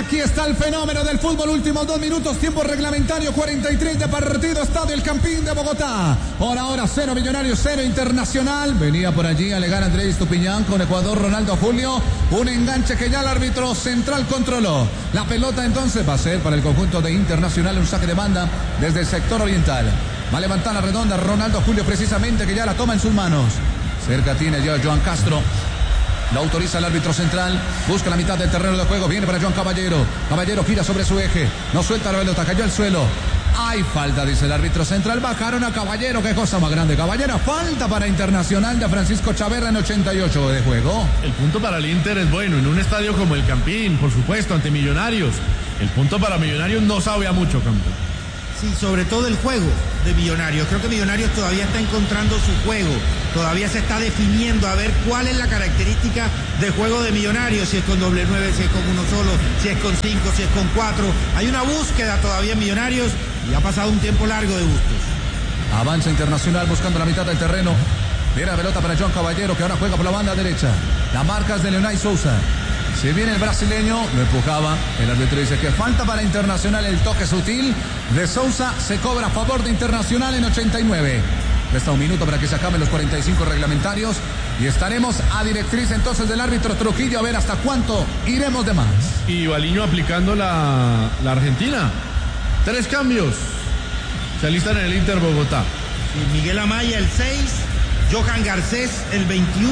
Aquí está el fenómeno del fútbol. Últimos 2 minutos, tiempo reglamentario, 43 de partido. Estadio El Campín de Bogotá. Por ahora 0 Millonarios, 0 Internacional. Venía por allí a alegar Andrés Estupiñán con Ecuador, Ronaldo Julio. Un enganche que ya el árbitro central controló. La pelota entonces va a ser para el conjunto de Internacional un saque de banda desde el sector oriental. Va a levantar la redonda Ronaldo Julio precisamente, que ya la toma en sus manos. Cerca tiene ya Joan Castro. Lo autoriza el árbitro central. Busca la mitad del terreno de juego. Viene para Joan Caballero. Caballero gira sobre su eje. No suelta la pelota. Cayó al suelo. Hay falta, dice el árbitro central. Bajaron a Caballero. Qué cosa más grande. Caballero, falta para Internacional de Francisco Chaverra en 88 de juego. El punto para el Inter es bueno. En un estadio como el Campín, por supuesto, ante Millonarios. El punto para Millonarios no sabe a mucho, Campo. Sí, sobre todo el juego de Millonarios. Creo que Millonarios todavía está encontrando su juego. Todavía se está definiendo a ver cuál es la característica de juego de Millonarios. Si es con doble 9, si es con uno solo, si es con 5, si es con 4. Hay una búsqueda todavía en Millonarios y ha pasado un tiempo largo de gustos. Avanza Internacional buscando la mitad del terreno. Viene la pelota para Joan Caballero, que ahora juega por la banda derecha. La marca es de Leonay Sousa. Si viene el brasileño, lo empujaba. El árbitro dice que falta para Internacional, el toque sutil de Sousa. Se cobra a favor de Internacional en 89. Resta un minuto para que se acaben los 45 reglamentarios. Y estaremos a directriz entonces del árbitro Trujillo a ver hasta cuánto iremos de más. Y Baliño aplicando la Argentina. 3 cambios. Se alistan en el Inter Bogotá. Miguel Amaya el 6, Johan Garcés el 21.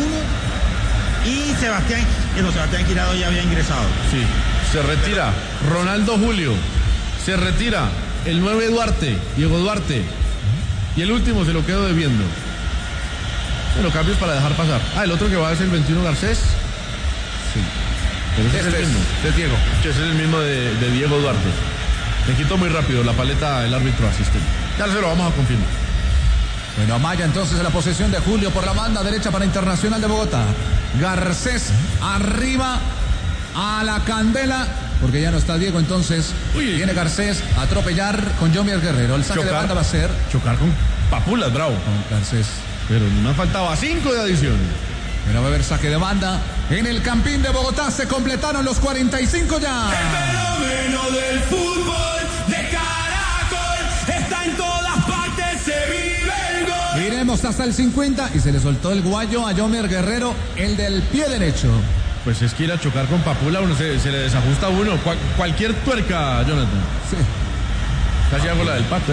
Y Sebastián Quirado ya había ingresado. Sí, se retira Ronaldo Julio. Se retira el 9 Duarte, Diego Duarte. Y el último se lo quedo debiendo. Bueno, cambios para dejar pasar. El otro que va es el 21 Garcés. Sí. Pero ese es el mismo. De Diego. Ese es el mismo de Diego Duarte. Me quitó muy rápido la paleta el árbitro asistente. Ya se lo vamos a confirmar. Bueno, Amaya entonces en la posesión de Julio por la banda derecha para Internacional de Bogotá. Garcés arriba a la candela, porque ya no está Diego, entonces viene Garcés a atropellar con Jomier Guerrero. El saque de banda va a ser chocar con Papulas, bravo. Con Garcés. Pero no faltaba 5 de adición. Pero va a haber saque de banda en el Campín de Bogotá. Se completaron los 45 ya. El fenómeno del fútbol de Caracol está en todas partes, se vive el gol. Iremos hasta el 50 y se le soltó el guayo a Jomier Guerrero, el del pie derecho. Pues es que ir a chocar con Papula uno se le desajusta a uno. Cualquier tuerca, Jonathan. Sí. Casi hago la del pato,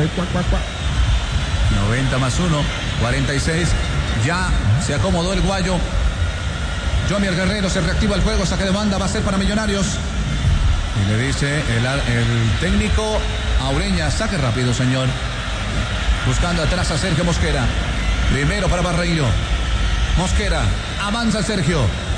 90 más 1, 46. Ya se acomodó el guayo. Jomier Guerrero, se reactiva el juego. Saque de banda va a ser para Millonarios. Y le dice el técnico a Ureña: saque rápido, señor. Buscando atrás a Sergio Mosquera. Primero para Barreiro. Mosquera, avanza Sergio.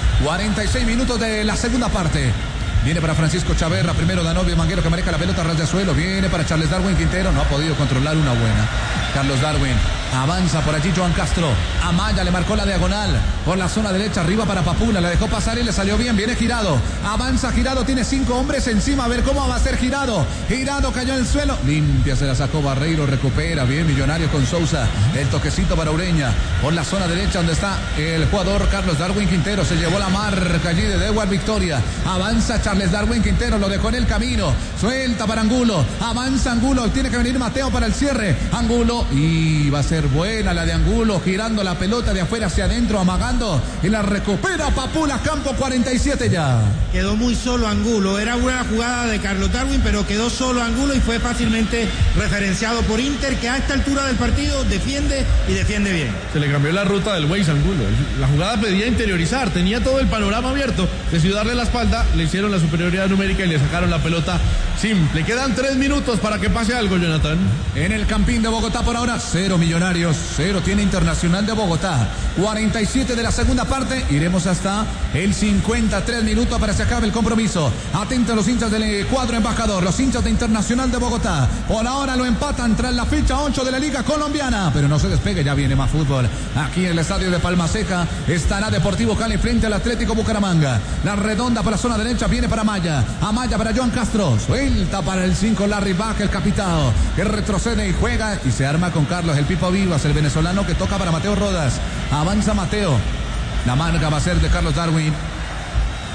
46 minutos de la segunda parte. Viene para Francisco Chaverra, primero Danubio Manguero que maneja la pelota ras de suelo. Viene para Charles Darwin Quintero, no ha podido controlar una buena. Carlos Darwin, avanza por allí Joan Castro. Amaya le marcó la diagonal por la zona derecha, arriba para Papula, la dejó pasar y le salió bien. Viene Girado, avanza Girado, tiene 5 hombres encima, a ver cómo va a ser Girado. Girado cayó en el suelo, limpia, se la sacó Barreiro, recupera, bien Millonario con Sousa. El toquecito para Ureña, por la zona derecha donde está el jugador Carlos Darwin Quintero. Se llevó la marca allí de Dewar Victoria. Avanza Charles Darwin Quintero, lo dejó en el camino. Suelta para Angulo, avanza Angulo, tiene que venir Mateo para el cierre. Angulo, y va a ser buena la de Angulo, girando la pelota de afuera hacia adentro, amagando, y la recupera Papula. Campo 47 ya. Quedó muy solo Angulo, era una jugada de Carlos Darwin, pero quedó solo Angulo y fue fácilmente referenciado por Inter, que a esta altura del partido defiende y defiende bien. Se le cambió la ruta del Weiss Angulo. La jugada pedía interiorizar, tenía todo el panorama abierto, decidió darle la espalda, le hicieron la superioridad numérica y le sacaron la pelota simple. Quedan 3 minutos para que pase algo, Jonathan. En el Campín de Bogotá por ahora 0 Millonarios, 0 tiene Internacional de Bogotá. 47 de la segunda parte, iremos hasta el 53 minutos para que se acabe el compromiso. Atentos los hinchas del cuadro embajador, los hinchas de Internacional de Bogotá. Por ahora lo empatan tras la fecha 8 de la Liga Colombiana, pero no se despegue, ya viene más fútbol. Aquí en el estadio de Palma Seca estará Deportivo Cali frente al Atlético Bucaramanga. La redonda para la zona derecha viene para Amaya. Amaya para Joan Castro, suelta para el 5 Larry Bach, el capitán, que retrocede y juega y se arma con Carlos el Pipo Vivas, el venezolano, que toca para Mateo Rodas. Avanza Mateo. La marca va a ser de Carlos Darwin.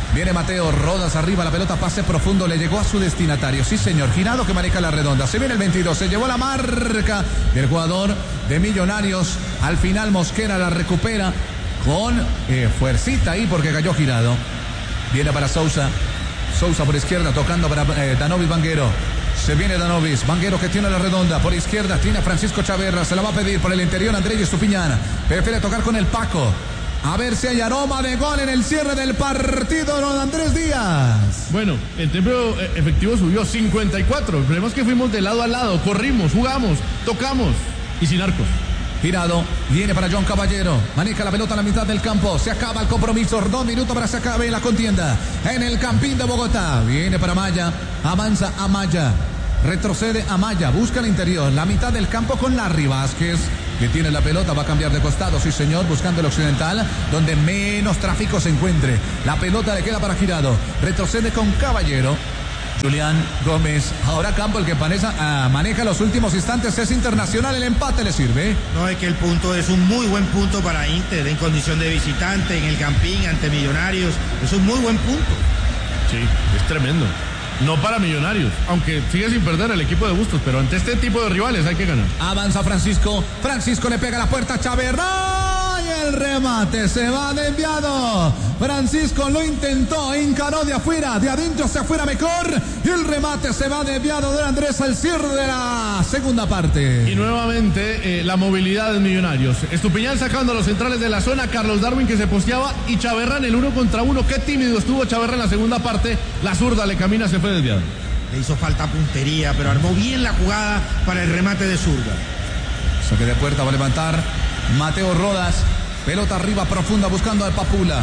Viene Mateo Rodas arriba, la pelota pase profundo, le llegó a su destinatario. Sí, señor, Girado que maneja la redonda. Se viene el 22, se llevó la marca del jugador de Millonarios. Al final Mosquera la recupera con fuercita ahí porque cayó Girado. Viene para Sousa. Sousa por izquierda tocando para Danovis Vanguero. Se viene Danovis, Vanguero que tiene la redonda. Por izquierda tiene a Francisco Chaverra. Se la va a pedir por el interior Andrés Estupiñán. Prefiere tocar con el Paco. A ver si hay aroma de gol en el cierre del partido, don Andrés Díaz. Bueno, el tiempo efectivo subió 54. El problema es que fuimos de lado a lado, corrimos, jugamos, tocamos y sin arcos. Girado, viene para John Caballero, maneja la pelota a la mitad del campo, se acaba el compromiso, 2 minutos para que se acabe la contienda en el Campín de Bogotá. Viene para Amaya, avanza Amaya, retrocede Amaya, busca el interior, la mitad del campo con Larry Vázquez, que tiene la pelota, va a cambiar de costado, sí señor, buscando el occidental, donde menos tráfico se encuentre. La pelota le queda para Girado, retrocede con Caballero. Julián Gómez, ahora Campo el que maneja los últimos instantes, es Internacional, el empate le sirve. No, es que el punto es un muy buen punto para Inter, en condición de visitante, en el Campín, ante Millonarios, es un muy buen punto. Sí, es tremendo. No para Millonarios, aunque sigue sin perder el equipo de Bustos, pero ante este tipo de rivales hay que ganar. Avanza Francisco le pega a la puerta a Chaverra. El remate se va desviado. Francisco lo intentó, encaró de afuera, de adentro hacia afuera mejor. Y el remate se va desviado de Andrés al cierre de la segunda parte. Y nuevamente la movilidad de Millonarios. Estupiñán sacando a los centrales de la zona, Carlos Darwin que se posteaba y Chaverra en el 1 contra 1. Qué tímido estuvo Chaverra en la segunda parte. La zurda le camina, se fue desviado. Le hizo falta puntería, pero armó bien la jugada para el remate de zurda. Saque de puerta, va a levantar Mateo Rodas. Pelota arriba profunda buscando al Papula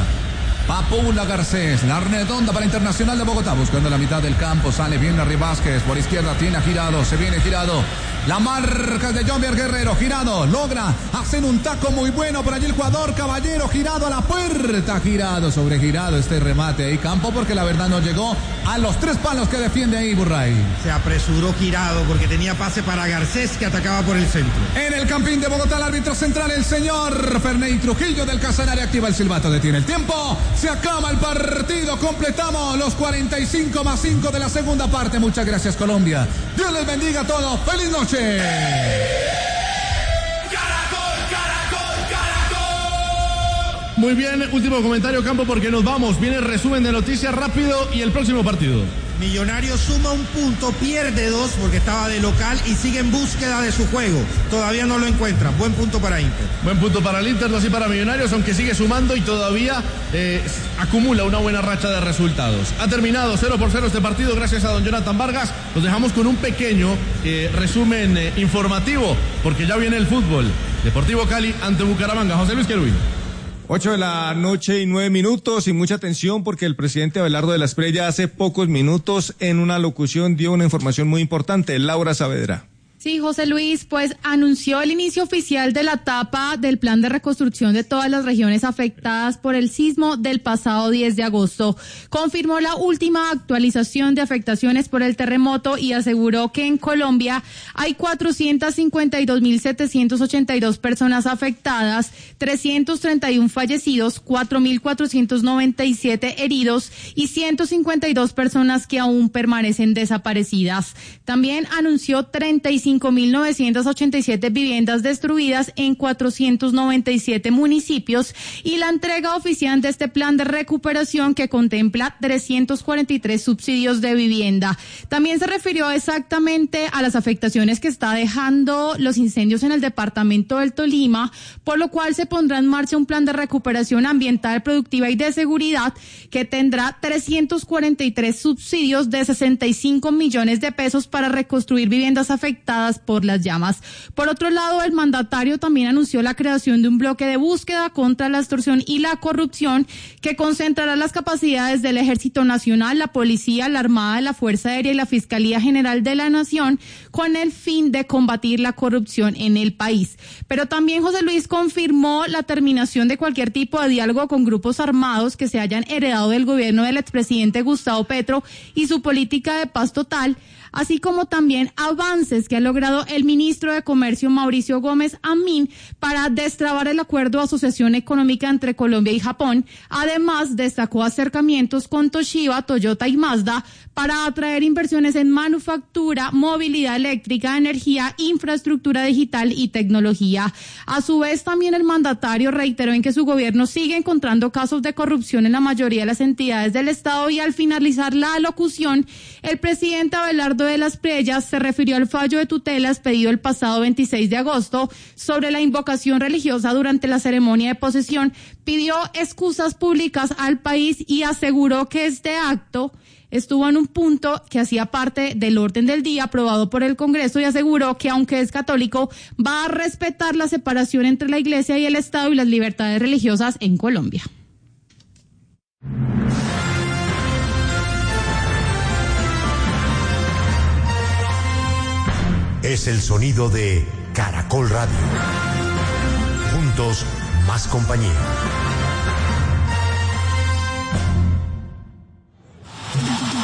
Garcés, la redonda para Internacional de Bogotá, buscando la mitad del campo, sale bien Larry Vázquez, por izquierda tiene a Girado, se viene Girado, la marca de John Guerrero, Girado, logra hacer un taco muy bueno por allí el jugador Caballero, Girado a la puerta, Girado sobre Girado, este remate ahí Campo, porque la verdad no llegó a los 3 palos que defiende ahí Burray. Se apresuró Girado porque tenía pase para Garcés que atacaba por el centro. En el Campín de Bogotá, el árbitro central, el señor Ferney Trujillo del Casanare, activa el silbato, detiene el tiempo. Se acaba el partido, completamos los 45 más 5 de la segunda parte. Muchas gracias Colombia. Dios les bendiga a todos. ¡Feliz noche! Caracol, Caracol, Caracol. Muy bien, último comentario Campo porque nos vamos. Viene el resumen de noticias rápido y el próximo partido. Millonarios suma 1 punto, pierde 2 porque estaba de local y sigue en búsqueda de su juego. Todavía no lo encuentra. Buen punto para Inter. Buen punto para el Inter, no así para Millonarios, aunque sigue sumando y todavía acumula una buena racha de resultados. Ha terminado 0-0 este partido gracias a don Jonathan Vargas. Los dejamos con un pequeño resumen informativo porque ya viene el fútbol. Deportivo Cali ante Bucaramanga. José Luis Querubín. 8:09 y mucha atención porque el presidente Abelardo de la Espriella hace pocos minutos en una locución dio una información muy importante. Laura Saavedra. Sí, José Luis, pues anunció el inicio oficial de la etapa del plan de reconstrucción de todas las regiones afectadas por el sismo del pasado 10 de agosto. Confirmó la última actualización de afectaciones por el terremoto y aseguró que en Colombia hay 452.782 personas afectadas, 331 fallecidos, 4.497 heridos y 152 personas que aún permanecen desaparecidas. También anunció 35.987 viviendas destruidas en 497 municipios y la entrega oficial de este plan de recuperación que contempla 343 subsidios de vivienda. También se refirió exactamente a las afectaciones que está dejando los incendios en el departamento del Tolima, por lo cual se pondrá en marcha un plan de recuperación ambiental, productiva y de seguridad que tendrá 343 subsidios de 65 millones de pesos para reconstruir viviendas afectadas por las llamas. Por otro lado, el mandatario también anunció la creación de un bloque de búsqueda contra la extorsión y la corrupción que concentrará las capacidades del Ejército Nacional, la Policía, la Armada, la Fuerza Aérea y la Fiscalía General de la Nación con el fin de combatir la corrupción en el país. Pero también José Luis confirmó la terminación de cualquier tipo de diálogo con grupos armados que se hayan heredado del gobierno del expresidente Gustavo Petro y su política de paz total. así como también avances que ha logrado el ministro de Comercio Mauricio Gómez Amín para destrabar el acuerdo de asociación económica entre Colombia y Japón. Además, destacó acercamientos con Toshiba, Toyota y Mazda para atraer inversiones en manufactura, movilidad eléctrica, energía, infraestructura digital y tecnología. A su vez, también el mandatario reiteró en que su gobierno sigue encontrando casos de corrupción en la mayoría de las entidades del Estado, y al finalizar la alocución, el presidente Abelardo de las Prellas se refirió al fallo de tutela expedido el pasado 26 de agosto sobre la invocación religiosa durante la ceremonia de posesión, pidió excusas públicas al país y aseguró que este acto estuvo en un punto que hacía parte del orden del día aprobado por el Congreso, y aseguró que aunque es católico, va a respetar la separación entre la Iglesia y el Estado y las libertades religiosas en Colombia. Es el sonido de Caracol Radio. Juntos, más compañía.